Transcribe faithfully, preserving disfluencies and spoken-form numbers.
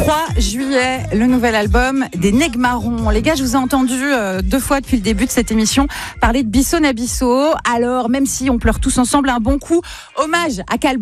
trois juillet, le nouvel album des Nègres Marrons. Les gars, je vous ai entendu euh, deux fois depuis le début de cette émission parler de Bisso Nabisso. Alors, même si on pleure tous ensemble un bon coup, hommage à Calbo.